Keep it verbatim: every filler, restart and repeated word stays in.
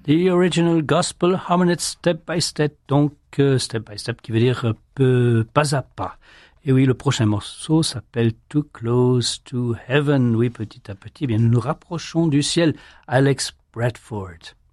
The Original Gospel Harmonies Step by Step, donc euh, Step by Step qui veut dire euh, pas à pas. Et oui, le prochain morceau s'appelle Too Close to Heaven. Oui, petit à petit, eh bien, nous nous rapprochons du ciel. Alex Bradford.